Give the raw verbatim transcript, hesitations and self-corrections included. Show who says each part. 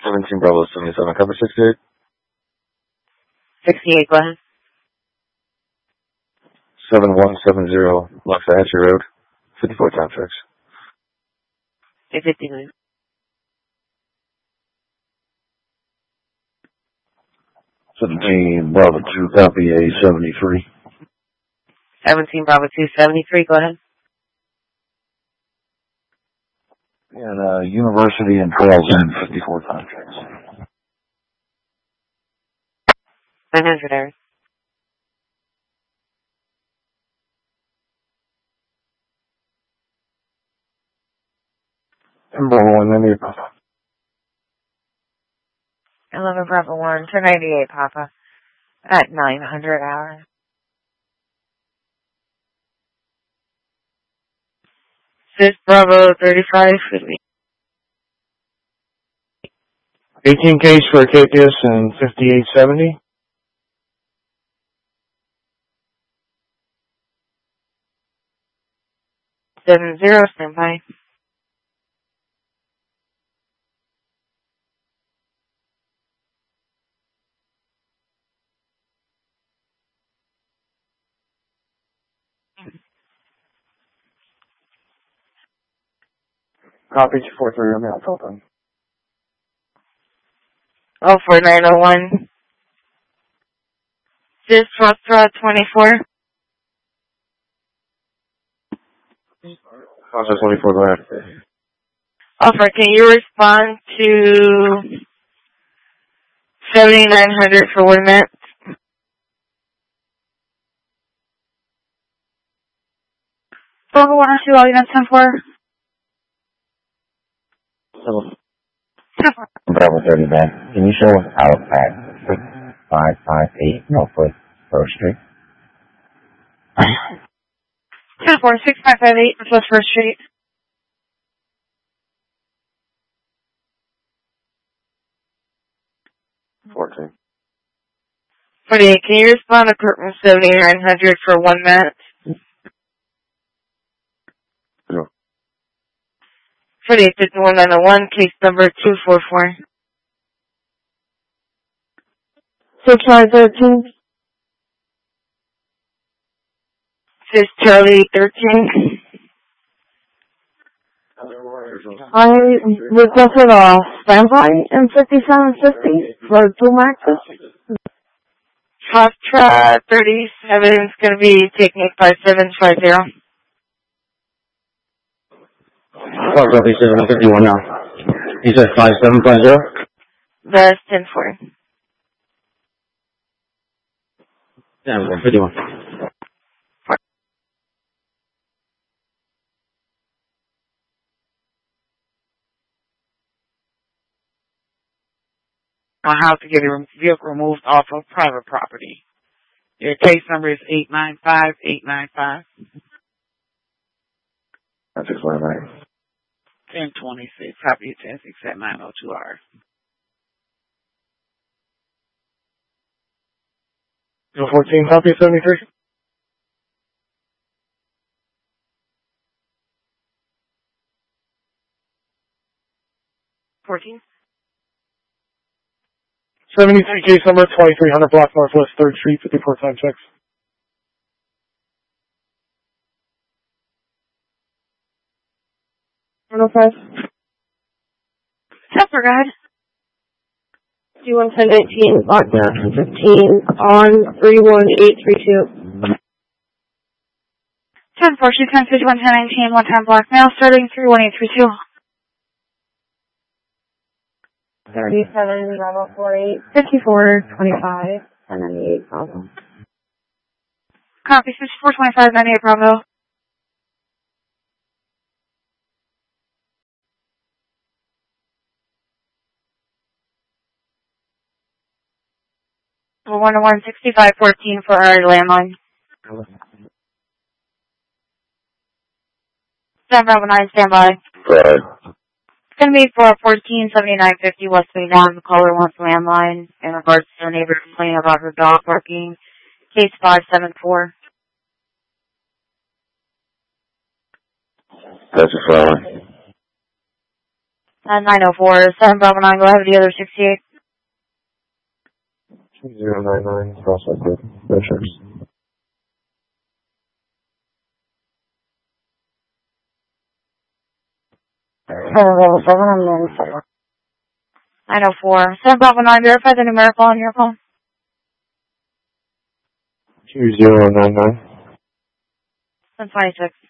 Speaker 1: seventeen Bravo seventy-seven, cover sixty-eight.
Speaker 2: sixty-eight, go ahead.
Speaker 1: seven one seven zero, Loxahatchee Road, fifty-four time checks.
Speaker 2: eight fifty-nine.
Speaker 3: seventeen Bravo two, copy A seventy-three.
Speaker 2: seventeen Bravo two seventy-three, go ahead.
Speaker 3: And uh, University and Trails End, fifty-four time checks.
Speaker 2: nine hundred, Eric.
Speaker 1: Number one, ninety-eight, Papa.
Speaker 2: eleven Bravo one, two ninety-eight, Papa. At nine hundred hours. six Bravo thirty-five, should be.
Speaker 1: eighteen case for K P S and fifty-eight seventy.
Speaker 2: seven zero, stand by.
Speaker 1: Copy two four three, I'm out, open.
Speaker 2: Oh four nine oh one. Just Foxtrot twenty-four.
Speaker 1: Foxtrot twenty-four, go ahead.
Speaker 2: Offer, can you respond to seventy-nine hundred for one minute? Bravo one oh two, all units ten four.
Speaker 3: Bravo thirty back. Can you show us out at six five five eight Northwest First Street?
Speaker 2: ten four, six five five eight Northwest First Street.
Speaker 1: fourteen.
Speaker 2: forty-eight, can you respond to Curtin seventy-nine hundred for one minute?
Speaker 1: No.
Speaker 2: forty-eight, fifty-one nine oh one, case number two four four. six five thirteen. This is Charlie thirteen. I requested a standby in fifty-seven fifty for two maxes. Foxtrot thirty-seven is going to be taking five seven five zero.
Speaker 1: Foxtrot thirty-seven, fifty-one now. He said five seven five zero?
Speaker 2: That's ten four.
Speaker 1: Yeah, fifty-one.
Speaker 4: I'll have to get your vehicle removed off of private property. Your case number is eight nine five eight nine five.
Speaker 1: That's explained, right?
Speaker 4: ten twenty-six, property ten six at nine oh two hours.
Speaker 1: fourteen, copy seventy-three.
Speaker 2: fourteen.
Speaker 1: seventy-three, case number twenty-three hundred block Northwest third Street, fifty-four time checks.
Speaker 2: one oh five. Test for guide. two one ten nineteen, lockdown fifteen on three one eight three two. ten four, two ten fifty-one ten nineteen, one time block mail starting three one eight three two. thirty-seven, Bravo four eight, fifty-four twenty-five, and ninety-eight, Bravo. Copy, fifty-four twenty-five, ninety-eight, Bravo. one oh one, sixty-five fourteen for our landline. seven Bravo nine, standby.
Speaker 3: Right.
Speaker 2: It's going to be for fourteen seventy-nine fifty West Main Ave. The caller wants landline in regards to a neighbor complaining about her dog barking. Case five seven four.
Speaker 3: That's a fine.
Speaker 2: Uh, nine oh four, seven Bravo nine, go ahead with the other sixty-eight.
Speaker 3: two zero nine nine, cross-side group, Richards.
Speaker 2: nine oh four, seven Bravo nine, verify the numerical on your phone.
Speaker 3: two zero nine nine.
Speaker 2: seven twenty-six.